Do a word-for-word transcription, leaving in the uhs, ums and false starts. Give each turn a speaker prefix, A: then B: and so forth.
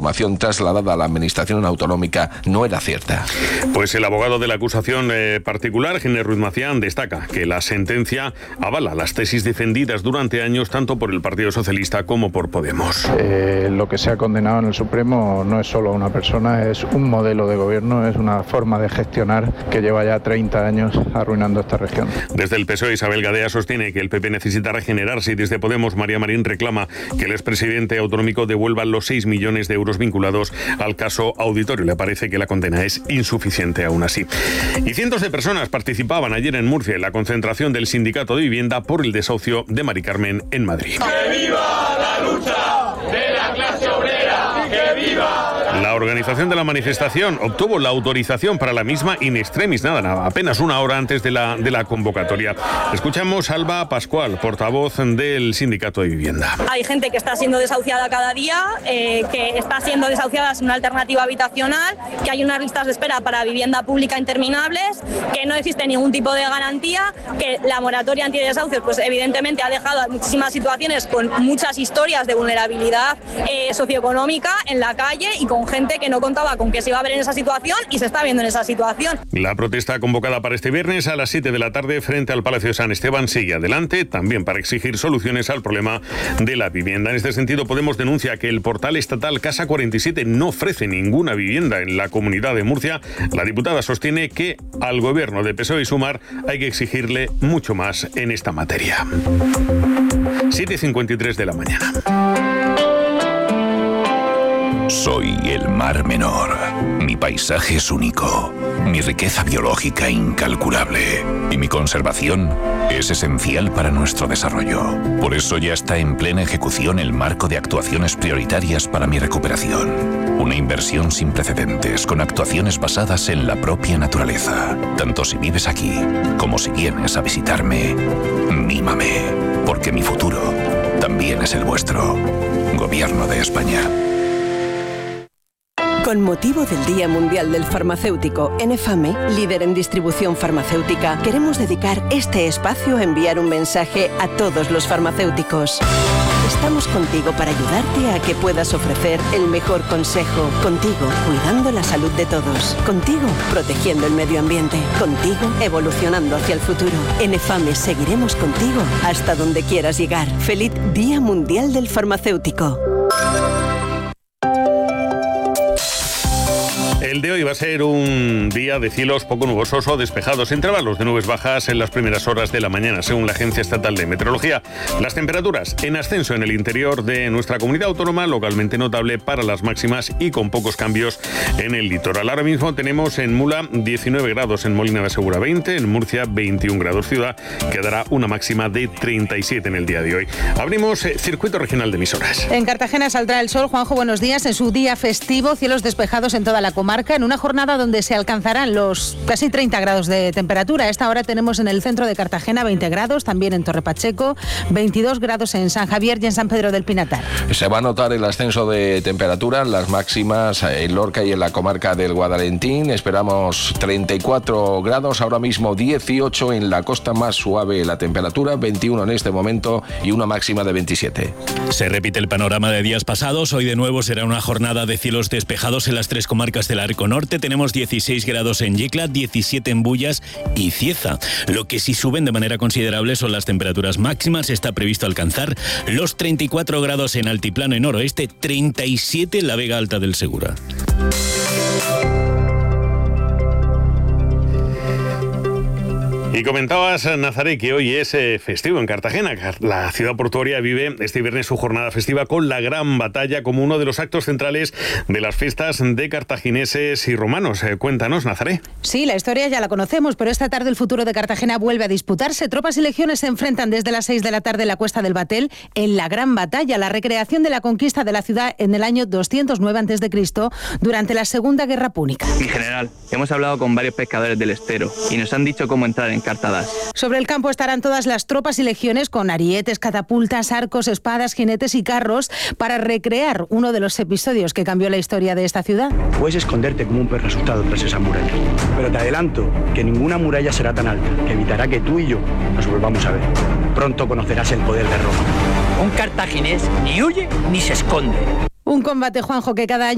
A: información trasladada a la Administración autonómica no era cierta.
B: Pues el abogado de la acusación eh, particular, Giner Ruiz Macián, destaca que la sentencia avala las tesis defendidas durante años tanto por el Partido Socialista como por Podemos.
C: Eh, lo que se ha condenado en el Supremo no es solo una persona, es un modelo de gobierno, es una forma de gestionar que lleva ya treinta años arruinando esta región.
B: Desde el P S O E, Isabel Gadea sostiene que el P P necesita regenerarse y desde Podemos, María Marín reclama que el expresidente autonómico devuelva los seis millones de euros vinculados al caso Auditorio. Le parece que la condena es insuficiente aún así. Y cientos de personas participaban ayer en Murcia en la concentración del Sindicato de Vivienda por el desahucio de Mari Carmen en Madrid.
D: ¡Que viva la lucha de la clase obrera! ¡Que viva!
B: La organización de la manifestación obtuvo la autorización para la misma in extremis, nada, nada, apenas una hora antes de la, de la convocatoria. Escuchamos a Alba Pascual, portavoz del Sindicato de Vivienda.
E: Hay gente que está siendo desahuciada cada día, eh, que está siendo desahuciada sin una alternativa habitacional, que hay unas listas de espera para vivienda pública interminables, que no existe ningún tipo de garantía, que la moratoria antidesahucios pues evidentemente ha dejado muchísimas situaciones con muchas historias de vulnerabilidad eh, socioeconómica en la calle y con gente que no contaba con que se iba a ver en esa situación y se está viendo en esa situación.
B: La protesta convocada para este viernes a las siete de la tarde frente al Palacio de San Esteban sigue adelante, también para exigir soluciones al problema de la vivienda. En este sentido, Podemos denuncia que el portal estatal Casa cuarenta y siete no ofrece ninguna vivienda en la Comunidad de Murcia. La diputada sostiene que al gobierno de P S O E y Sumar hay que exigirle mucho más en esta materia. siete y cincuenta y tres de la mañana.
F: Soy el Mar Menor. Mi paisaje es único, mi riqueza biológica incalculable y mi conservación es esencial para nuestro desarrollo. Por eso ya está en plena ejecución el marco de actuaciones prioritarias para mi recuperación. Una inversión sin precedentes con actuaciones basadas en la propia naturaleza. Tanto si vives aquí como si vienes a visitarme, mímame, porque mi futuro también es el vuestro. Gobierno de España.
G: Con motivo del Día Mundial del Farmacéutico, en EFAME, líder en distribución farmacéutica, queremos dedicar este espacio a enviar un mensaje a todos los farmacéuticos. Estamos contigo para ayudarte a que puedas ofrecer el mejor consejo. Contigo, cuidando la salud de todos. Contigo, protegiendo el medio ambiente. Contigo, evolucionando hacia el futuro. En EFAME seguiremos contigo hasta donde quieras llegar. ¡Feliz Día Mundial del Farmacéutico!
B: El de hoy va a ser un día de cielos poco nubosos o despejados, intervalos de nubes bajas en las primeras horas de la mañana, según la Agencia Estatal de Meteorología. Las temperaturas en ascenso en el interior de nuestra comunidad autónoma, localmente notable para las máximas y con pocos cambios en el litoral. Ahora mismo tenemos en Mula diecinueve grados, en Molina de Segura veinte, en Murcia veintiún grados ciudad, que dará una máxima de treinta y siete en el día de hoy. Abrimos eh, circuito regional de emisoras.
H: En Cartagena saldrá el sol. Juanjo, buenos días. En su día festivo, cielos despejados en toda la comarca, en una jornada donde se alcanzarán los casi treinta grados de temperatura. A esta hora tenemos en el centro de Cartagena veinte grados, también en Torre Pacheco, veintidós grados en San Javier y en San Pedro del Pinatar.
A: Se va a notar el ascenso de temperatura, las máximas en Lorca y en la comarca del Guadalentín. Esperamos treinta y cuatro grados, ahora mismo dieciocho en la costa, más suave la temperatura, veintiuno en este momento y una máxima de veintisiete.
I: Se repite el panorama de días pasados. Hoy de nuevo será una jornada de cielos despejados en las tres comarcas del Arco Norte. Tenemos dieciséis grados en Yecla, diecisiete en Bullas y Cieza. Lo que sí suben de manera considerable son las temperaturas máximas. Está previsto alcanzar los treinta y cuatro grados en Altiplano y Noroeste, treinta y siete en la Vega Alta del Segura.
B: Y comentabas, Nazaret, que hoy es eh, festivo en Cartagena. La ciudad portuaria vive este viernes su jornada festiva con la Gran Batalla como uno de los actos centrales de las fiestas de cartagineses y romanos. Eh, cuéntanos, Nazaret.
H: Sí, la historia ya la conocemos, pero esta tarde el futuro de Cartagena vuelve a disputarse. Tropas y legiones se enfrentan desde las seis de la tarde en la Cuesta del Batel en la Gran Batalla, la recreación de la conquista de la ciudad en el año doscientos nueve antes de Cristo durante la Segunda Guerra Púnica.
J: Mi general, hemos hablado con varios pescadores del estero y nos han dicho cómo entrar en Cartadas.
H: Sobre el campo estarán todas las tropas y legiones con arietes, catapultas, arcos, espadas, jinetes y carros para recrear uno de los episodios que cambió la historia de esta ciudad.
K: Puedes esconderte como un perro asustado tras esa muralla, pero te adelanto que ninguna muralla será tan alta que evitará que tú y yo nos volvamos a ver. Pronto conocerás el poder de Roma.
L: Un cartaginés ni huye ni se esconde.
H: Un combate, Juanjo, que cada año